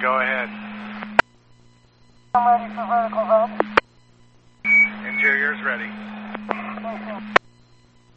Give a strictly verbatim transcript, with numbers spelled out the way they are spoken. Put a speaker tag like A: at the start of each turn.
A: go ahead.
B: I'm ready for vertical vent.
A: Interior's ready.